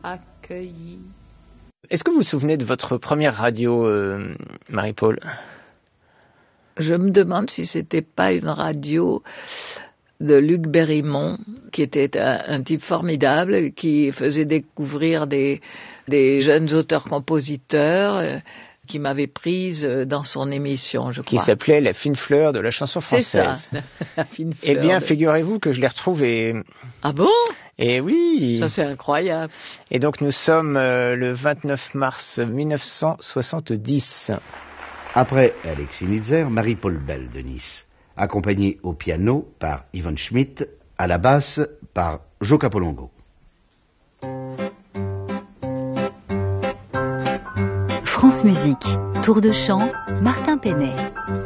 accueilli. Est-ce que vous vous souvenez de votre première radio, Marie-Paul ? Je me demande si c'était pas une radio de Luc Berrimont, qui était un type formidable, qui faisait découvrir des jeunes auteurs-compositeurs, qui m'avait prise dans son émission, je crois. Qui s'appelait La fine fleur de la chanson française. C'est ça, la fine fleur. Eh bien, figurez-vous que je l'ai retrouvée. Ah bon ? Eh oui. Ça, c'est incroyable. Et donc, nous sommes le 29 mars 1970. Après Alexis Nitzer, Marie-Paul Bell de Nice, accompagnée au piano par Yvonne Schmidt, à la basse par Joe Capolongo. France Musique, tour de chant, Martin Penet.